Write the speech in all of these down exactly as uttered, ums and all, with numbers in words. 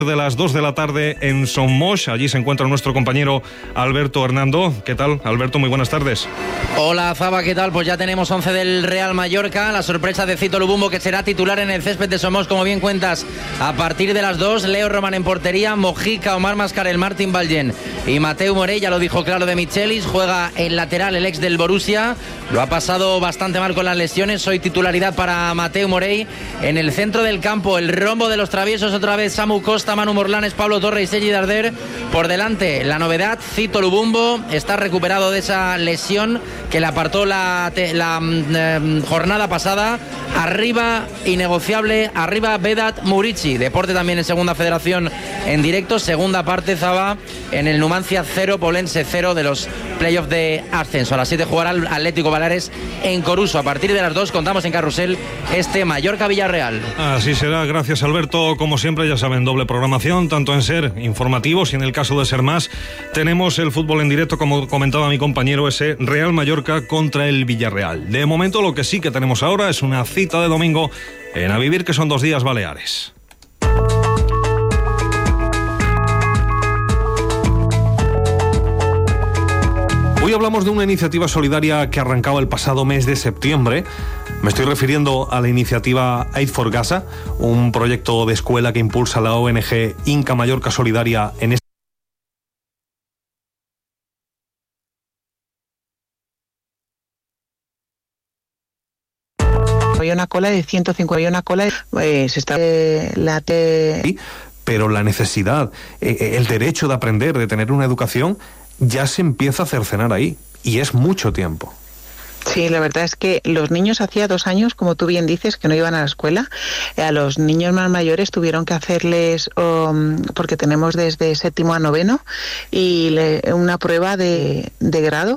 De las dos de la tarde en Somos. Allí se encuentra nuestro compañero Alberto Hernando. ¿Qué tal, Alberto? Muy buenas tardes. Hola, Zaba, ¿qué tal? Pues ya tenemos once del Real Mallorca. La sorpresa de Cito Lubumbo, que será titular en el césped de Somos, como bien cuentas, a partir de las dos. Leo Roman en portería, Mojica, Omar Mascarell, Martín Ballén y Mateu Morey. Ya lo dijo claro de Michelis. Juega el lateral, el ex del Borussia. Lo ha pasado bastante mal con las lesiones. Hoy titularidad para Mateu Morey. En el centro del campo, el rombo de los traviesos, otra vez Samu Costa, Manu Morlanes, Pablo Torre y Sergi Darder. Por delante, la novedad, Cito Lubumbo. Está recuperado de esa lesión que le apartó la, la eh, jornada pasada. Arriba, innegociable, arriba Vedat Murici. Deporte también en Segunda Federación en directo. Segunda parte, Zaba, en el Numancia cero, Polense cero de los playoffs de ascenso. A las siete jugará el Atlético Baleares en Coruso. A partir de las dos contamos en Carrusel este Mallorca-Villarreal. Así será, gracias Alberto. Como siempre, ya saben, doble programación, tanto en Ser informativos y en el caso de Ser Más, tenemos el fútbol en directo, como comentaba mi compañero, ese Real Mallorca contra el Villarreal. De momento, lo que sí que tenemos ahora es una cita de domingo en A Vivir, que son dos días baleares. Hoy hablamos de una iniciativa solidaria que arrancaba el pasado mes de septiembre. Me estoy refiriendo a la iniciativa Aid for Gaza, un proyecto de escuela que impulsa la O N G Inca Mallorca Solidaria en este. Había una cola de ciento cincuenta, había una cola, eh, se está eh, la te... Pero la necesidad, eh, el derecho de aprender, de tener una educación, ya se empieza a cercenar ahí, y es mucho tiempo. Sí, la verdad es que los niños hacía dos años, como tú bien dices, que no iban a la escuela. A los niños más mayores tuvieron que hacerles, um, porque tenemos desde séptimo a noveno, y le, una prueba de, de grado.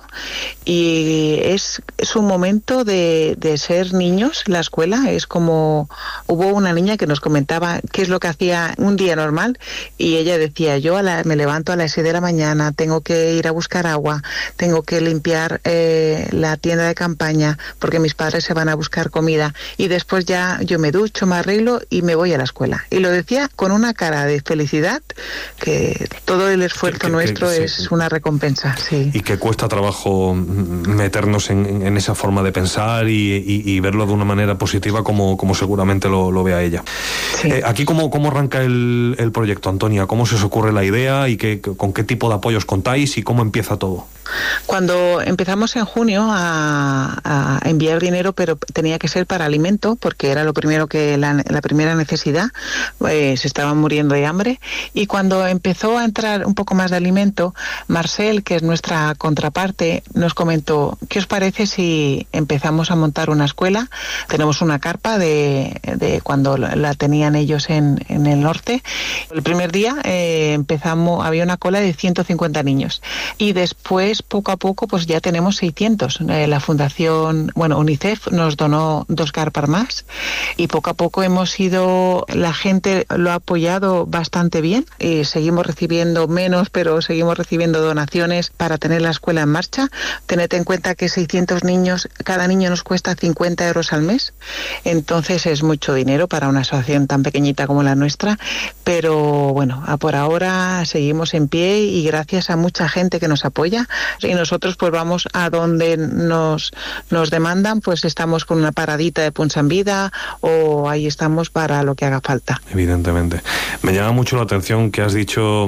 Y es, es un momento de, de ser niños, la escuela. Es como, hubo una niña que nos comentaba qué es lo que hacía un día normal, y ella decía, yo a la, me levanto a las seis de la mañana, tengo que ir a buscar agua, tengo que limpiar eh, la tienda de campaña porque mis padres se van a buscar comida, y después ya yo me ducho, me arreglo y me voy a la escuela. Y lo decía con una cara de felicidad, que todo el esfuerzo que, que, nuestro que, sí. es una recompensa. Sí. Y que cuesta trabajo meternos en, en esa forma de pensar y, y, y verlo de una manera positiva, como, como seguramente lo, lo vea ella. Sí. Eh, aquí, ¿cómo, cómo arranca el, el proyecto, Antonia? ¿Cómo se os ocurre la idea y qué, con qué tipo de apoyos contáis y cómo empieza todo? Cuando empezamos en junio a, a enviar dinero, pero tenía que ser para alimento, porque era lo primero que la, la primera necesidad, eh, se estaban muriendo de hambre. Y cuando empezó a entrar un poco más de alimento, Marcel, que es nuestra contraparte, nos comentó, ¿qué os parece si empezamos a montar una escuela? Tenemos una carpa de, de cuando la tenían ellos en, en el norte. El primer día eh, empezamos, había una cola de ciento cincuenta niños, y después poco a poco pues ya tenemos seiscientos. Eh, la fundación, bueno, UNICEF nos donó dos carpas más, y poco a poco hemos ido, la gente lo ha apoyado bastante bien, y seguimos recibiendo menos, pero seguimos recibiendo donaciones para tener la escuela en marcha. Tened en cuenta que seiscientos niños, cada niño nos cuesta cincuenta euros al mes, entonces es mucho dinero para una asociación tan pequeñita como la nuestra, pero bueno, por ahora seguimos en pie, y gracias a mucha gente que nos apoya, y nosotros pues vamos a donde nos, nos demandan, pues estamos con una paradita de Punts en Vida, o ahí estamos para lo que haga falta. Evidentemente. Me llama mucho la atención que has dicho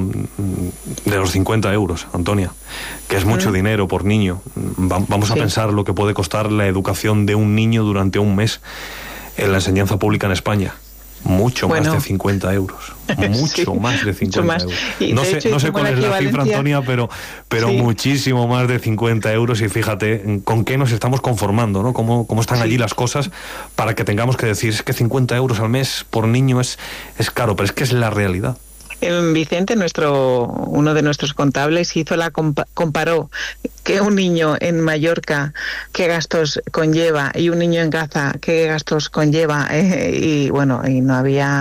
de los cincuenta euros, Antonia, que es mucho mm. dinero por niño. Vamos a sí. pensar lo que puede costar la educación de un niño durante un mes en la enseñanza pública en España. Mucho bueno. más de cincuenta euros. Mucho sí, más de cincuenta más. euros. Y no sé, hecho, no sé cuál es la cifra, Antonia, pero, pero sí. muchísimo más de cincuenta euros. Y fíjate con qué nos estamos conformando, ¿no? Cómo, cómo están sí. allí las cosas para que tengamos que decir, es que cincuenta euros al mes por niño es, es caro, pero es que es la realidad. Vicente, nuestro uno de nuestros contables, hizo la compa- comparó que un niño en Mallorca qué gastos conlleva y un niño en Gaza qué gastos conlleva, eh, y bueno, y no había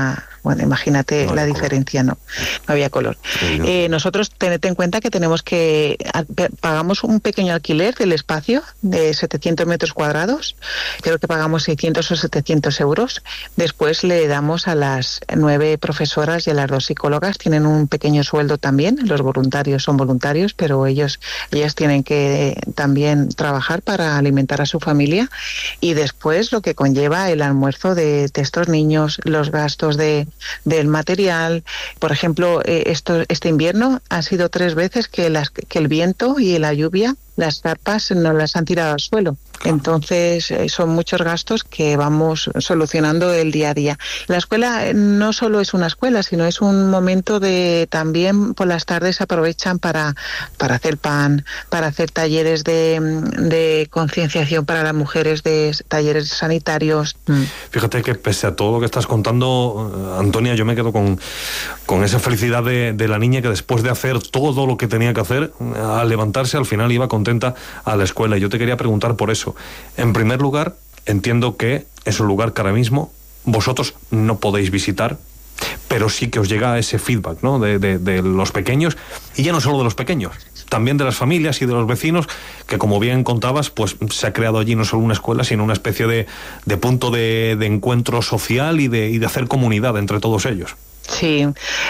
Bueno, imagínate no la diferencia, no, no había color. Sí, no. Eh, nosotros, tened en cuenta que tenemos que, pagamos un pequeño alquiler del espacio de setecientos metros cuadrados, creo que pagamos seiscientos o setecientos euros. Después le damos a las nueve profesoras y a las dos psicólogas, tienen un pequeño sueldo también, los voluntarios son voluntarios, pero ellos ellas tienen que también trabajar para alimentar a su familia, y después lo que conlleva el almuerzo de, de estos niños, los gastos de, del material. Por ejemplo, eh, esto, este invierno han sido tres veces que, las, que el viento y la lluvia, las carpas no las han tirado al suelo. Entonces eh, son muchos gastos que vamos solucionando el día a día. La escuela no solo es una escuela, sino es un momento de también por las tardes aprovechan para, para hacer pan, para hacer talleres de, de concienciación para las mujeres, de talleres sanitarios. Fíjate que pese a todo lo que estás contando, Antonia, yo me quedo con, con esa felicidad de, de la niña que después de hacer todo lo que tenía que hacer, al levantarse al final iba contenta a la escuela. Y yo te quería preguntar por eso. En primer lugar, entiendo que es un lugar que ahora mismo vosotros no podéis visitar, pero sí que os llega ese feedback, ¿no? de, de, de los pequeños, y ya no solo de los pequeños, también de las familias y de los vecinos, que como bien contabas, pues se ha creado allí no solo una escuela, sino una especie de, de punto de, de encuentro social y de, y de hacer comunidad entre todos ellos. Sí,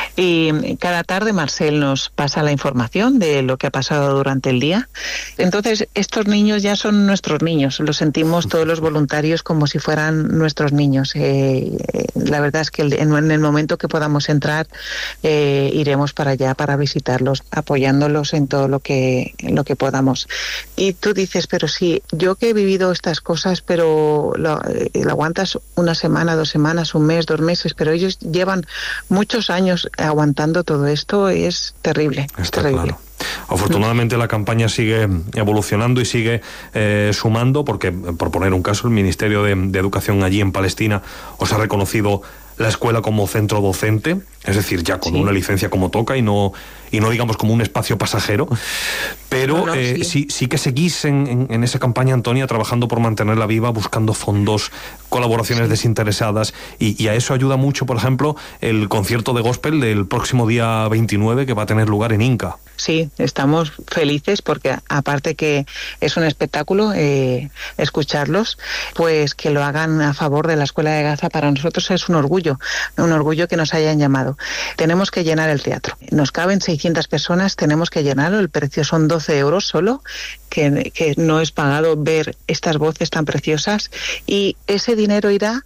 y cada tarde Marcel nos pasa la información de lo que ha pasado durante el día. Entonces, estos niños ya son nuestros niños, los sentimos todos los voluntarios como si fueran nuestros niños. Eh, la verdad es que en el momento que podamos entrar, eh, iremos para allá para visitarlos, apoyándolos en todo lo que, lo que podamos. Y tú dices, pero sí, yo que he vivido estas cosas, pero lo, lo aguantas una semana, dos semanas, un mes, dos meses, pero ellos llevan muchos años aguantando todo esto, es terrible. Está terrible. Claro. Afortunadamente la campaña sigue evolucionando y sigue eh, sumando, porque, por poner un caso, el Ministerio de, de Educación allí en Palestina os ha reconocido la escuela como centro docente, es decir, ya con sí. una licencia como toca y no y no digamos como un espacio pasajero, pero no, no, eh, sí. sí sí que seguís en, en, en esa campaña, Antonia, trabajando por mantenerla viva, buscando fondos, colaboraciones sí. desinteresadas, y, y a eso ayuda mucho, por ejemplo, el concierto de gospel del próximo día veintinueve que va a tener lugar en Inca. Sí, estamos felices porque aparte que es un espectáculo eh, escucharlos, pues que lo hagan a favor de la Escuela de Gaza, para nosotros es un orgullo, un orgullo que nos hayan llamado. Tenemos que llenar el teatro, nos caben seiscientas personas, tenemos que llenarlo, el precio son doce euros solo, que, que no es pagado ver estas voces tan preciosas, y ese dinero irá,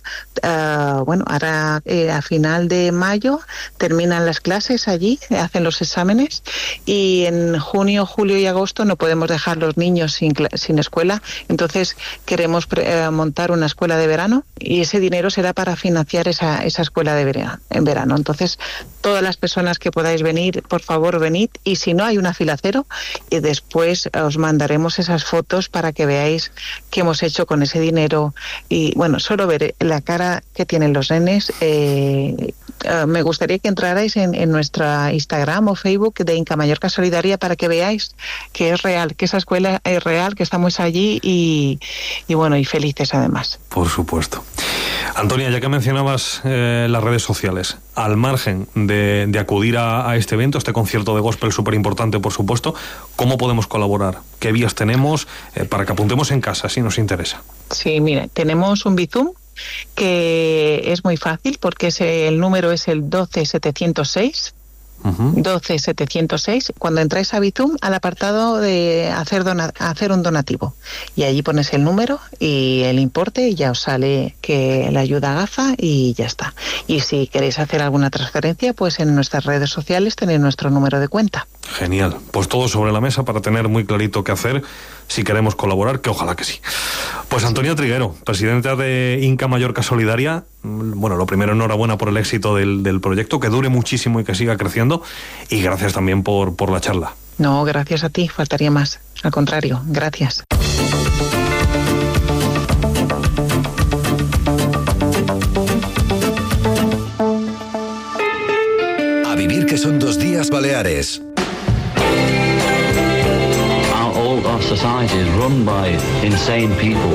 uh, bueno, ahora eh, a final de mayo terminan las clases allí, hacen los exámenes, y en junio, julio y agosto no podemos dejar los niños sin, sin escuela, entonces queremos eh, montar una escuela de verano, y ese dinero será para financiar esa, esa escuela de verano, en verano. Entonces, todas las personas que podáis venir, por favor, venid, y si no, hay una fila cero, y después os mandaremos esas fotos para que veáis qué hemos hecho con ese dinero. Y bueno, solo ver la cara que tienen los nenes. Eh, uh, me gustaría que entrarais en, en nuestra Instagram o Facebook de Inca Mallorca Solidaria para que veáis que es real, que esa escuela es real, que estamos allí y, y bueno, y felices además. Por supuesto. Antonia, ya que mencionabas eh, las redes sociales, al margen de, de acudir a, a este evento, este concierto de gospel súper importante, por supuesto, ¿cómo podemos colaborar? ¿Qué vías tenemos eh, para que apuntemos en casa, si nos interesa? Sí, mira, tenemos un Bizum que es muy fácil porque es, el número es el doce setecientos seis. Uh-huh. doce setecientos seis. Cuando entráis a Bizum, al apartado de hacer, dona, hacer un donativo, y allí pones el número y el importe, y ya os sale que la ayuda a Gaza y ya está. Y si queréis hacer alguna transferencia, pues en nuestras redes sociales tenéis nuestro número de cuenta. Genial, pues todo sobre la mesa para tener muy clarito qué hacer si queremos colaborar, que ojalá que sí. Pues Antonia Triguero, presidenta de Inca Mallorca Solidaria, bueno, lo primero, enhorabuena por el éxito del, del proyecto, que dure muchísimo y que siga creciendo, y gracias también por, por la charla. No, gracias a ti, faltaría más. Al contrario, gracias. A vivir que son dos días Baleares. Our, our society is run by insane people.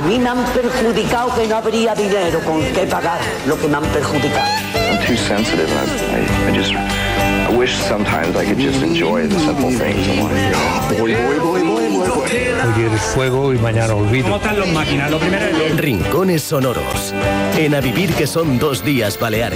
mí me han perjudicado que no habría dinero con qué pagar lo que me han perjudicado. I'm too sensitive. I, I, I just I wish sometimes I could just enjoy the simple things in life. Voy, voy, voy, voy, voy, voy. Hoy eres fuego y mañana olvido. ¿Cómo están los máquinas? Lo primero es... Rincones sonoros. En A Vivir que son dos días Baleares.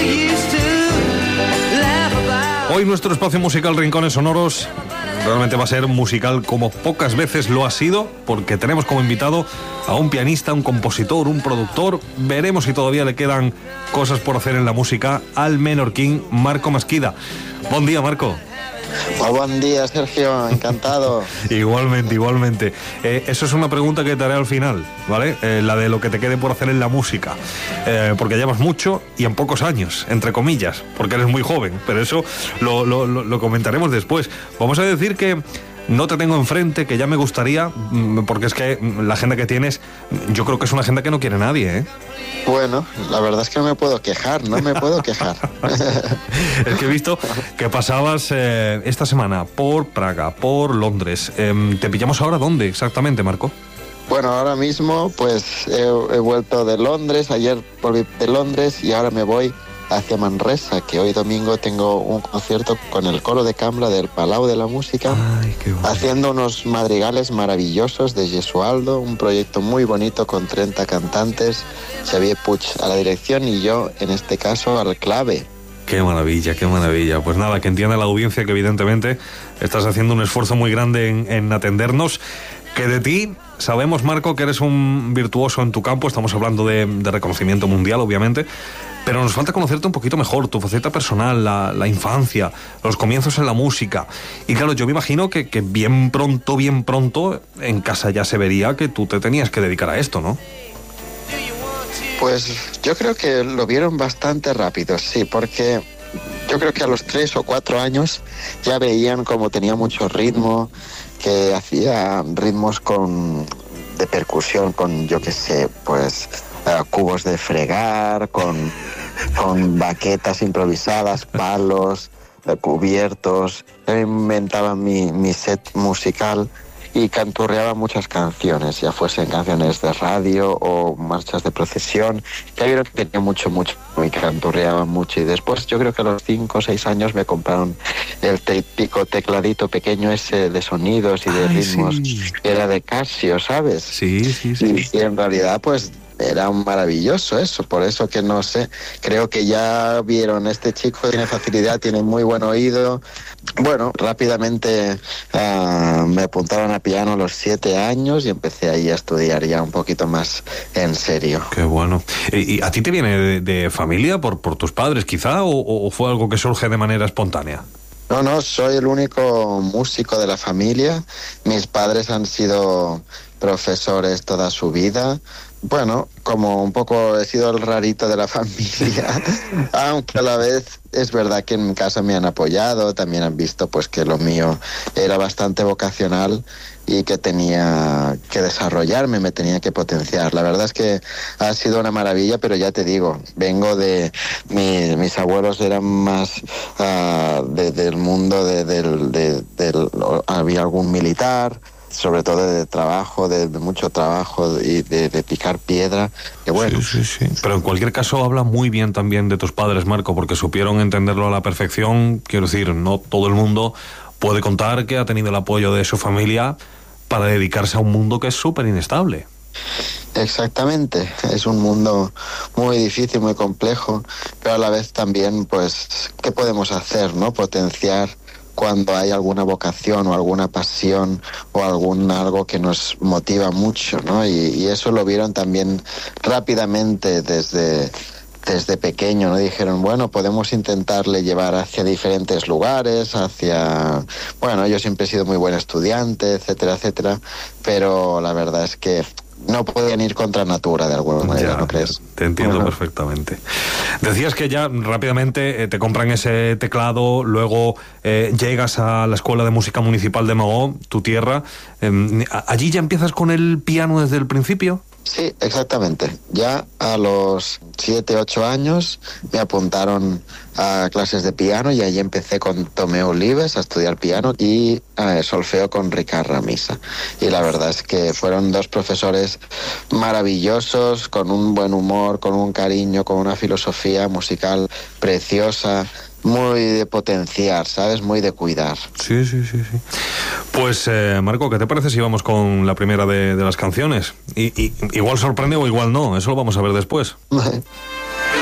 Hoy nuestro espacio musical Rincones Sonoros realmente va a ser musical como pocas veces lo ha sido, porque tenemos como invitado a un pianista, un compositor, un productor. Veremos si todavía le quedan cosas por hacer en la música al menorquín Marco Masquida. Buen día, Marco. Muy buen día, Sergio, encantado. Igualmente, igualmente. Eh, eso es una pregunta que te haré al final, ¿vale? Eh, la de lo que te quede por hacer en la música. Eh, porque llevas mucho y en pocos años, entre comillas, porque eres muy joven, pero eso lo, lo, lo, lo comentaremos después. Vamos a decir que no te tengo enfrente, que ya me gustaría, porque es que la agenda que tienes, yo creo que es una agenda que no quiere nadie, ¿eh? Bueno, la verdad es que no me puedo quejar, no me puedo quejar. Es que he visto que pasabas eh, esta semana por Praga, por Londres. Eh, ¿Te pillamos ahora dónde exactamente, Marco? Bueno, ahora mismo pues he, he vuelto de Londres, ayer volví de Londres y ahora me voy hacia Manresa, que hoy domingo tengo un concierto con el coro de cambra del Palau de la Música. Ay, qué bueno. Haciendo unos madrigales maravillosos de Gesualdo, un proyecto muy bonito con treinta cantantes, Xavier Puig a la dirección y yo, en este caso, al clave. Qué maravilla, qué maravilla. Pues nada, que entienda la audiencia que evidentemente estás haciendo un esfuerzo muy grande en, en atendernos. Que de ti sabemos, Marco, que eres un virtuoso en tu campo. Estamos hablando de, de reconocimiento mundial, obviamente, pero nos falta conocerte un poquito mejor, tu faceta personal, la, la infancia, los comienzos en la música. Y claro, yo me imagino que, que bien pronto, bien pronto, en casa ya se vería que tú te tenías que dedicar a esto, ¿no? Pues yo creo que lo vieron bastante rápido, sí, porque yo creo que a los tres o cuatro años ya veían como tenía mucho ritmo, que hacía ritmos con de percusión, con yo qué sé, pues uh, cubos de fregar, con, con baquetas improvisadas, palos, uh, cubiertos. Yo inventaba mi, mi set musical y canturreaba muchas canciones, ya fuesen canciones de radio o marchas de procesión. Ya vieron que tenía mucho, mucho y canturreaba mucho. Y después yo creo que a los cinco o seis años me compraron el típico tecladito pequeño ese de sonidos y de Ay, ritmos. Sí. Era de Casio, ¿sabes? Sí, sí, sí. Y, y en realidad pues era un maravilloso eso, por eso que no sé, creo que ya vieron, este chico tiene facilidad, tiene muy buen oído. Bueno, rápidamente uh, me apuntaron a piano a los siete años y empecé ahí a estudiar ya un poquito más en serio. Qué bueno. ¿Y, y a ti te viene de, de familia, por, por tus padres quizá, o, o fue algo que surge de manera espontánea? No, no, soy el único músico de la familia. Mis padres han sido profesores toda su vida. Bueno, como un poco he sido el rarito de la familia, aunque a la vez es verdad que en casa me han apoyado, también han visto pues que lo mío era bastante vocacional y que tenía que desarrollarme, me tenía que potenciar. La verdad es que ha sido una maravilla, pero ya te digo, vengo de... Mi, mis abuelos eran más uh, de, del mundo, de, del, de, del, había algún militar, sobre todo de trabajo, de, de mucho trabajo y de, de picar piedra, que bueno. Sí, sí, sí. Pero en cualquier caso habla muy bien también de tus padres, Marco, porque supieron entenderlo a la perfección. Quiero decir, no todo el mundo puede contar que ha tenido el apoyo de su familia para dedicarse a un mundo que es súper inestable. Exactamente, es un mundo muy difícil, muy complejo, pero a la vez también, pues, ¿qué podemos hacer, no? Potenciar cuando hay alguna vocación o alguna pasión o algún algo que nos motiva mucho, ¿no? Y, y eso lo vieron también rápidamente desde, desde pequeño, ¿no? Dijeron, bueno, podemos intentarle llevar hacia diferentes lugares, hacia... Bueno, yo siempre he sido muy buen estudiante, etcétera, etcétera, pero la verdad es que no podían ir contra natura de alguna manera, ya, ¿no crees? Te entiendo Ajá. perfectamente. Decías que ya rápidamente eh, te compran ese teclado, luego eh, llegas a la Escuela de Música Municipal de Mahó, tu tierra. Eh, ¿allí ya empiezas con el piano desde el principio? Sí, exactamente. Ya a los siete, ocho años me apuntaron a clases de piano y ahí empecé con Tomeu Olives a estudiar piano y eh, solfeo con Ricard Ramisa. Y la verdad es que fueron dos profesores maravillosos, con un buen humor, con un cariño, con una filosofía musical preciosa. Muy de potenciar, ¿sabes? Muy de cuidar. Sí, sí, sí, sí. Pues, eh, Marco, ¿qué te parece si vamos con la primera de, de las canciones? Y, y, igual sorprende o igual no, eso lo vamos a ver después.